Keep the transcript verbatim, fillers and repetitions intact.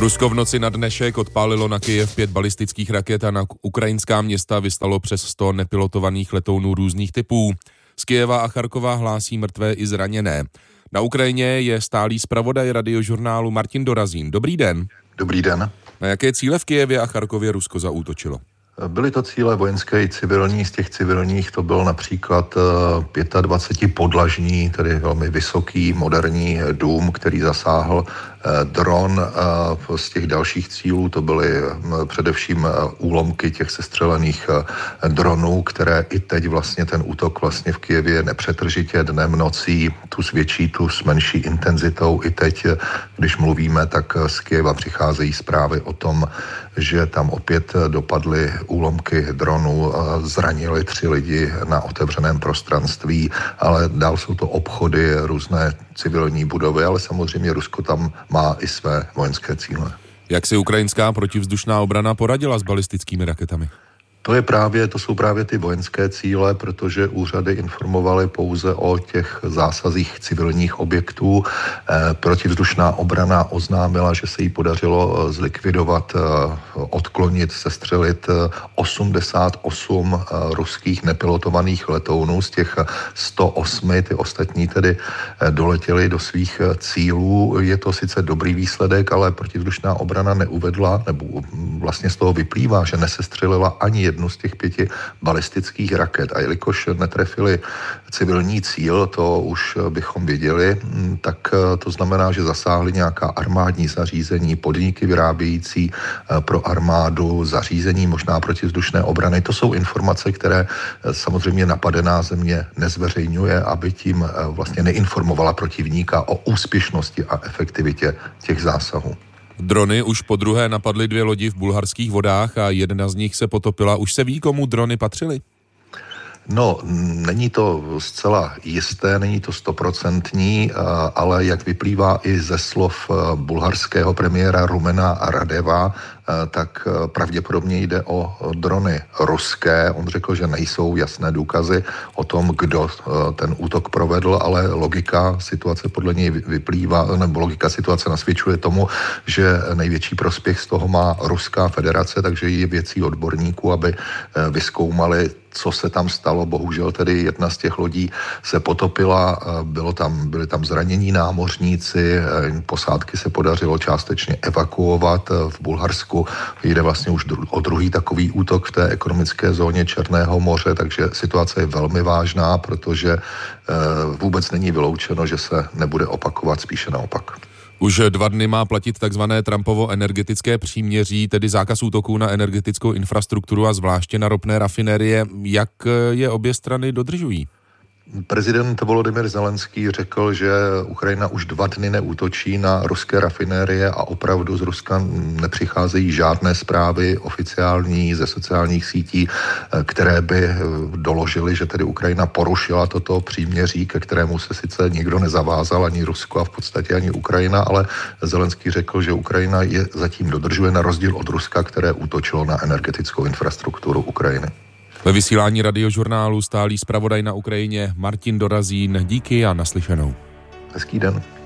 Rusko v noci na dnešek odpálilo na Kyjev pět balistických raket a na ukrajinská města vystalo přes sto nepilotovaných letounů různých typů. Z Kyjeva a Charkova hlásí mrtvé i zraněné. Na Ukrajině je stálý zpravodaj Radiožurnálu Martin Dorazín. Dobrý den. Dobrý den. Na jaké cíle v Kyjevě a Charkově Rusko zaútočilo? Byly to cíle vojenské i civilní. Z těch civilních to byl například dvacet pět podlažní, tedy velmi vysoký, moderní dům, který zasáhl dron. Z těch dalších cílů to byly především úlomky těch sestřelených dronů, které i teď vlastně ten útok vlastně v Kyjevě nepřetržitě dnem, nocí, tu s větší, tu s menší intenzitou. I teď, když mluvíme, tak z Kyjeva přicházejí zprávy o tom, že tam opět dopadly úlomky dronů, zranili tři lidi na otevřeném prostranství, ale dál jsou to obchody, různé civilní budovy, ale samozřejmě Rusko tam má i své vojenské cíle. Jak si ukrajinská protivzdušná obrana poradila s balistickými raketami? To je právě, to jsou právě ty vojenské cíle, protože úřady informovaly pouze o těch zásazích civilních objektů. E, protivzdušná obrana oznámila, že se jí podařilo zlikvidovat, e, odklonit, sestřelit osmdesát osm e, ruských nepilotovaných letounů. Z těch sto osm, ty ostatní tedy e, doletěly do svých cílů. Je to sice dobrý výsledek, ale protivzdušná obrana neuvedla, nebo vlastně z toho vyplývá, že nesestřelila ani jednu z těch pěti balistických raket. A jelikož netrefili civilní cíl, to už bychom věděli, tak to znamená, že zasáhli nějaká armádní zařízení, podniky vyrábějící pro armádu, zařízení možná protivzdušné obrany. To jsou informace, které samozřejmě napadená země nezveřejňuje, aby tím vlastně neinformovala protivníka o úspěšnosti a efektivitě těch zásahů. Drony už po druhé napadly dvě lodi v bulharských vodách a jedna z nich se potopila. Už se ví, komu drony patřily? No, není to zcela jisté, není to stoprocentní, ale jak vyplývá i ze slov bulharského premiéra Rumena Radeva, tak pravděpodobně jde o drony ruské. On řekl, že nejsou jasné důkazy o tom, kdo ten útok provedl, ale logika situace podle něj vyplývá, nebo logika situace nasvědčuje tomu, že největší prospěch z toho má Ruská federace, takže je věcí odborníků, aby vyzkoumali, co se tam stalo. Bohužel tedy jedna z těch lodí se potopila, bylo tam, byli tam zranění námořníci, posádky se podařilo částečně evakuovat v Bulharsku. Jde vlastně už o druhý takový útok v té ekonomické zóně Černého moře, takže situace je velmi vážná, protože vůbec není vyloučeno, že se nebude opakovat, spíše naopak. Už dva dny má platit takzvané Trumpovo energetické příměří, tedy zákaz útoků na energetickou infrastrukturu a zvláště na ropné rafinérie. Jak je obě strany dodržují? Prezident Volodymyr Zelenský řekl, že Ukrajina už dva dny neútočí na ruské rafinérie a opravdu z Ruska nepřicházejí žádné zprávy oficiální ze sociálních sítí, které by doložily, že tedy Ukrajina porušila toto příměří, ke kterému se sice nikdo nezavázal, ani Rusko a v podstatě ani Ukrajina, ale Zelenský řekl, že Ukrajina je zatím dodržuje na rozdíl od Ruska, které útočilo na energetickou infrastrukturu Ukrajiny. Ve vysílání Radiožurnálu stálý zpravodaj na Ukrajině Martin Dorazín. Díky a naslyšenou. Hezký den.